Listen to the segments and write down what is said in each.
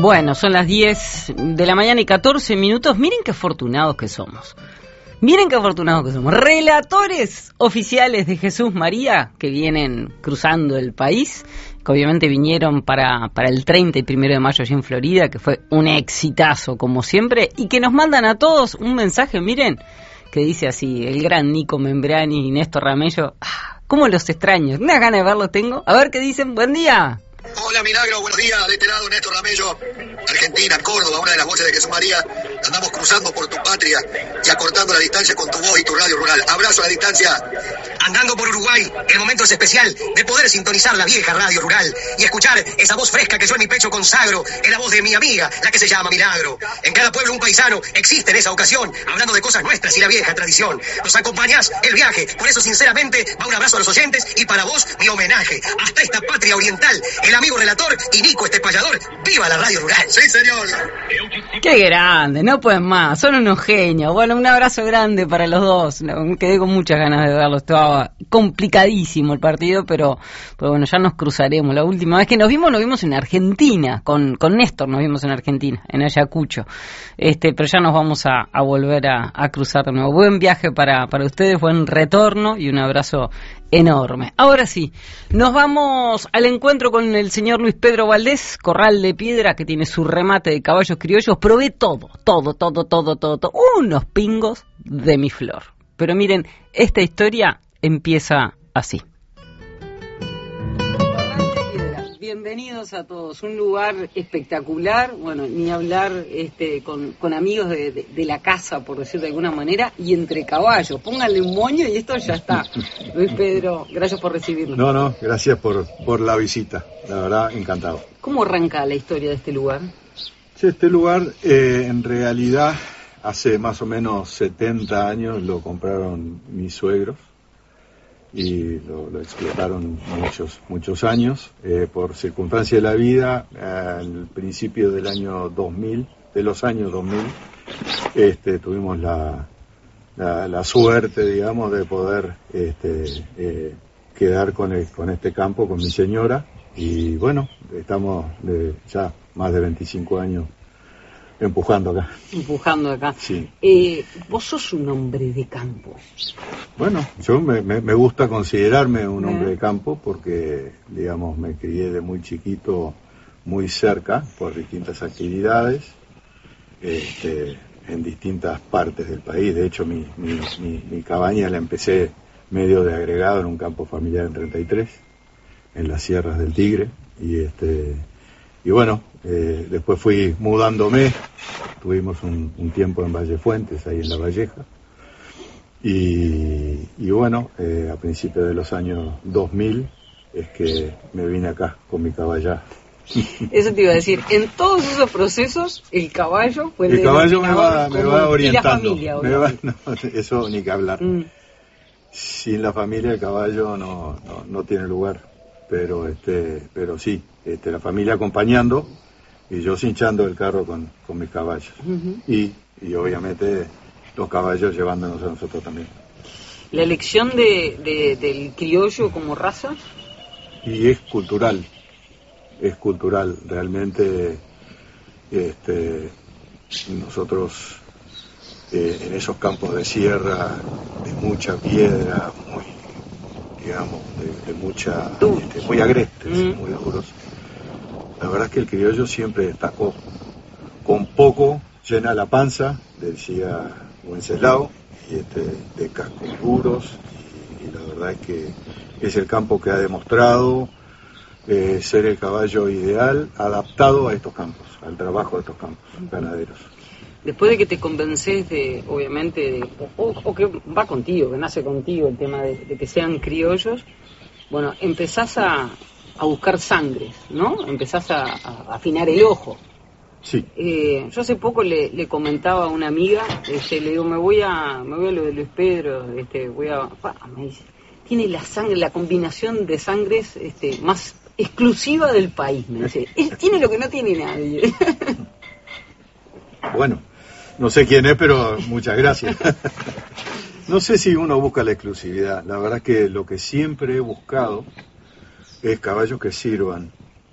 Bueno, son las 10 de la mañana y 14 minutos. Miren qué afortunados que somos. Miren qué afortunados que somos. Relatores oficiales de Jesús María que vienen cruzando el país, que obviamente vinieron para el 30 y 1 de mayo allí en Florida, que fue un exitazo como siempre, y que nos mandan a todos un mensaje, miren, que dice así, el gran Nico Membrani y Néstor Ramello. ¿Cómo los extraño? Unas ganas de verlos tengo. A ver qué dicen. Buen día. Hola Milagro, buenos días, de este lado Néstor Ramello, Argentina, Córdoba, una de las voces de Jesús María. Andamos cruzando por tu patria y acortando la distancia con tu voz y tu radio rural. Abrazo a la distancia. Andando por Uruguay, el momento es especial de poder sintonizar la vieja radio rural y escuchar esa voz fresca que yo en mi pecho consagro. Es la voz de mi amiga, la que se llama Milagro. En cada pueblo un paisano existe en esa ocasión, hablando de cosas nuestras y la vieja tradición. Nos acompañás el viaje, por eso sinceramente va un abrazo a los oyentes y para vos mi homenaje. Hasta esta patria oriental, el amigo relator y Nico este payador. ¡Viva la radio rural! ¡Sí, señor! ¡Qué grande! No pueden más, son unos genios. Bueno, un abrazo grande para los dos. Me quedé con muchas ganas de verlos. Estaba complicadísimo el partido, pero bueno, ya nos cruzaremos. La última vez que nos vimos en Argentina. Con Néstor nos vimos en Argentina, en Ayacucho. Pero ya nos vamos a volver a cruzar de nuevo. Buen viaje para ustedes, buen retorno y un abrazo enorme. Ahora sí, nos vamos al encuentro con el señor Luis Pedro Valdés, Corral de Piedra, que tiene su remate de caballos criollos. Probé todo. Unos pingos de mi flor. Pero miren, esta historia empieza así. Bienvenidos a todos, un lugar espectacular, bueno, ni hablar con amigos de la casa, por decir de alguna manera, y entre caballos. Pónganle un moño y esto ya está. Luis Pedro, gracias por recibirnos. No, gracias por la visita, la verdad, encantado. ¿Cómo arranca la historia de este lugar? Sí, este lugar, en realidad, hace más o menos 70 años lo compraron mis suegros. Y lo explotaron muchos años, por circunstancia de la vida. Al principio del año 2000, de los años 2000, tuvimos la suerte, digamos, de poder quedar con este campo, con mi señora, y bueno, estamos ya más de 25 años empujando acá. Sí. Vos sos un hombre de campo. Bueno, yo me gusta considerarme un hombre de campo porque, digamos, me crié de muy chiquito muy cerca por distintas actividades en distintas partes del país. De hecho, mi cabaña la empecé medio de agregado en un campo familiar en 33, en las sierras del Tigre, y bueno, después fui mudándome, tuvimos un tiempo en Valle Fuentes, ahí en La Valleja, y bueno, a principios de los años 2000 es que me vine acá con mi caballo. Eso te iba a decir, en todos esos procesos el caballo fue el caballo me va orientando, y la familia, no, eso ni que hablar. Sin la familia el caballo no tiene lugar. Pero sí, la familia acompañando y yo cinchando el carro con mis caballos. Y obviamente los caballos llevándonos a nosotros también. ¿La elección del criollo como raza? Y es cultural realmente. Nosotros en esos campos de sierra, de mucha piedra, digamos, de mucha, muy agrestes, muy duros. La verdad es que el criollo siempre destacó. Con poco llena la panza, decía Wenceslao, y de cascos duros, y la verdad es que es el campo que ha demostrado ser el caballo ideal, adaptado a estos campos, al trabajo de estos campos ganaderos. Después de que te convences obviamente, o que va contigo, que nace contigo el tema de que sean criollos, bueno, empezás a buscar sangres, ¿no? Empezás a afinar el ojo. Sí. Yo hace poco le comentaba a una amiga, le digo, me voy a lo de Luis Pedro, me dice, tiene la combinación de sangres más exclusiva del país, me dice. Tiene lo que no tiene nadie. Bueno, no sé quién es, pero muchas gracias. No sé si uno busca la exclusividad. La verdad es que lo que siempre he buscado es caballos que sirvan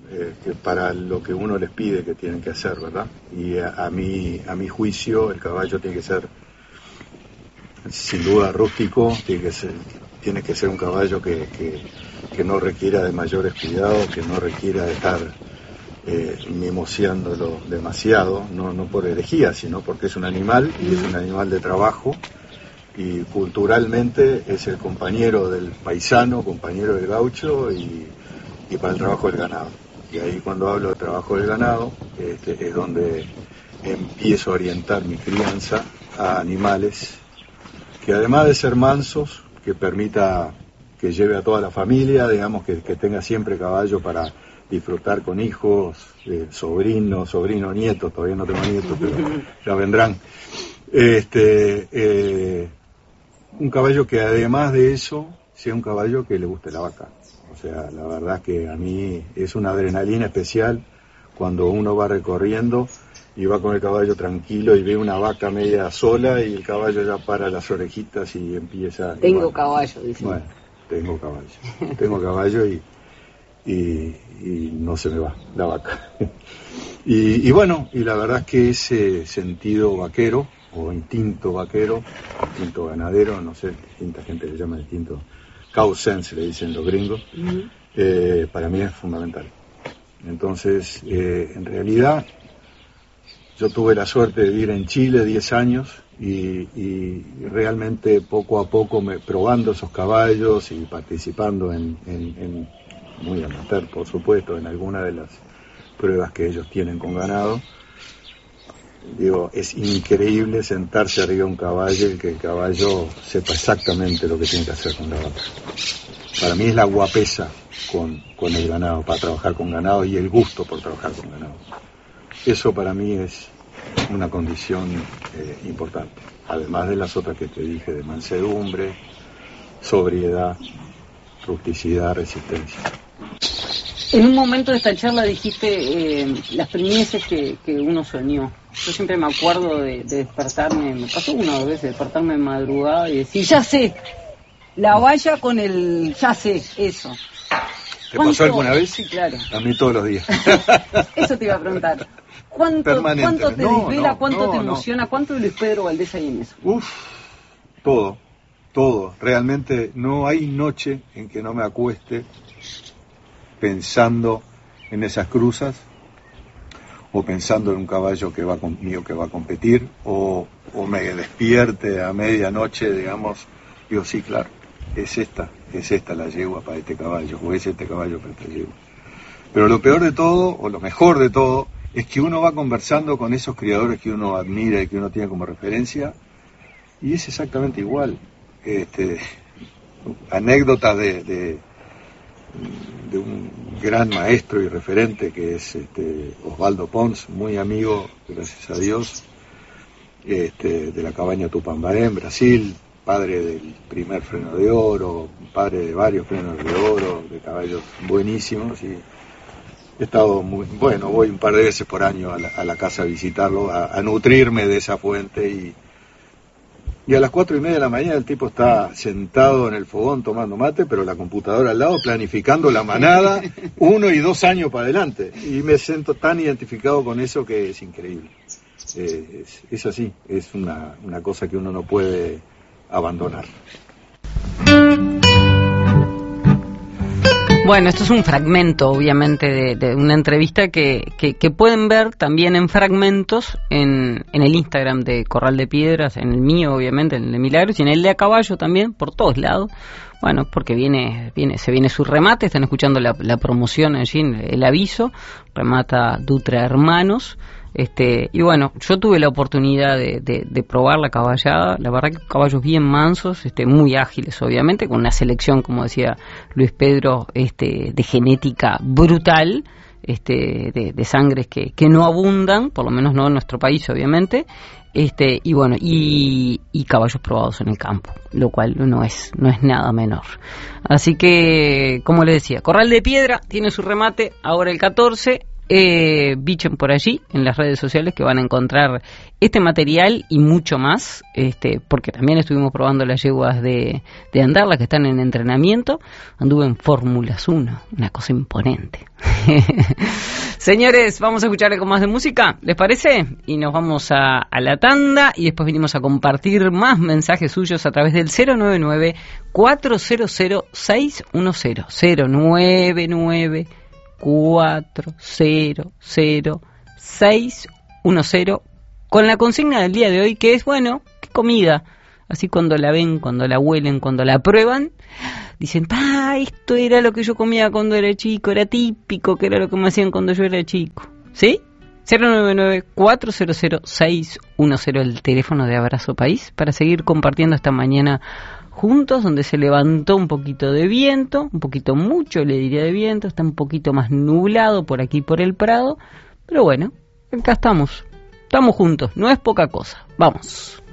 para lo que uno les pide que tienen que hacer, ¿verdad? Y a mi juicio el caballo tiene que ser sin duda rústico, tiene que ser un caballo que no requiera de mayores cuidados, que no requiera de estar mimoseándolo demasiado, no por herejía, sino porque es un animal y es un animal de trabajo, y culturalmente es el compañero del paisano, compañero del gaucho y para el trabajo del ganado. Y ahí, cuando hablo de trabajo del ganado, es donde empiezo a orientar mi crianza a animales que, además de ser mansos, que permita que lleve a toda la familia, digamos, que tenga siempre caballo para disfrutar con hijos, sobrinos, nietos. Todavía no tengo nietos, pero ya vendrán. Un caballo que, además de eso, sea un caballo que le guste la vaca. O sea, la verdad que a mí es una adrenalina especial cuando uno va recorriendo y va con el caballo tranquilo y ve una vaca media sola y el caballo ya para las orejitas y empieza... Tengo caballo, dice. Bueno, tengo caballo y no se me va la vaca. Y bueno, y la verdad es que ese sentido vaquero, o instinto vaquero, instinto ganadero, no sé, distinta gente le llama instinto, cow sense le dicen los gringos, para mí es fundamental. Entonces, en realidad, yo tuve la suerte de vivir en Chile 10 años y realmente poco a poco probando esos caballos y participando en muy amateur, por supuesto, en alguna de las pruebas que ellos tienen con ganado. Digo, es increíble sentarse arriba de un caballo y que el caballo sepa exactamente lo que tiene que hacer con la vaca. Para mí es la guapesa con el ganado, para trabajar con ganado, y el gusto por trabajar con ganado. Eso para mí es una condición importante, además de las otras que te dije, de mansedumbre, sobriedad, rusticidad, resistencia. En un momento de esta charla dijiste las primeces que uno soñó. Yo siempre me acuerdo de despertarme, me pasó una o dos veces, despertarme en madrugada y decir, ya sé, la valla con el, ya sé, eso. ¿Te pasó alguna vez? Sí, claro. A mí todos los días. Eso te iba a preguntar. ¿Cuánto te desvela, cuánto te emociona, cuánto de Luis Pedro Valdés hay en eso? Todo. Realmente no hay noche en que no me acueste pensando en esas cruzas, o pensando en un caballo que va conmigo, que va a competir, o me despierte a medianoche, digamos, digo, sí, claro, es esta la yegua para este caballo, o es este caballo para esta yegua. Pero lo peor de todo, o lo mejor de todo, es que uno va conversando con esos criadores que uno admira y que uno tiene como referencia, y es exactamente igual. Anécdotas de un gran maestro y referente que es Osvaldo Pons, muy amigo, gracias a Dios, de la cabaña Tupambaré en Brasil, padre del primer freno de oro, padre de varios frenos de oro, de caballos buenísimos, y he estado voy un par de veces por año a la casa a visitarlo, a nutrirme de esa fuente, y a las 4:30 de la mañana el tipo está sentado en el fogón tomando mate, pero la computadora al lado, planificando la manada 1 y 2 años para adelante. Y me siento tan identificado con eso que es increíble. Es así, es una cosa que uno no puede abandonar. Bueno, esto es un fragmento, obviamente, de una entrevista que pueden ver también en fragmentos en el Instagram de Corral de Piedras, en el mío, obviamente, en el de Milagros, y en el de A Caballo también, por todos lados. Bueno, porque se viene su remate, están escuchando la promoción allí, el aviso, remata Dutra Hermanos. Y bueno, yo tuve la oportunidad de probar la caballada, la verdad que caballos bien mansos, muy ágiles obviamente, con una selección, como decía Luis Pedro, de genética brutal, de sangres que no abundan, por lo menos no en nuestro país obviamente, y bueno, y caballos probados en el campo, lo cual no es nada menor. Así que, como les decía, Corral de Piedra tiene su remate ahora el 14, bichen por allí en las redes sociales que van a encontrar este material y mucho más, porque también estuvimos probando las yeguas de Andarla que están en entrenamiento. Anduve en Fórmulas 1, una cosa imponente. Señores, vamos a escuchar algo más de música, ¿les parece? Y nos vamos a la tanda y después venimos a compartir más mensajes suyos a través del 099-400-610 099-400-610 con la consigna del día de hoy, que es, bueno, ¿qué comida? Así cuando la ven, cuando la huelen, cuando la prueban, dicen, esto era lo que yo comía cuando era chico, era típico, que era lo que me hacían cuando yo era chico. ¿Sí? 099-400-610, el teléfono de Abrazo País, para seguir compartiendo esta mañana juntos, donde se levantó un poquito de viento, un poquito mucho le diría de viento, está un poquito más nublado por aquí por el Prado, pero bueno, acá estamos juntos, no es poca cosa, vamos.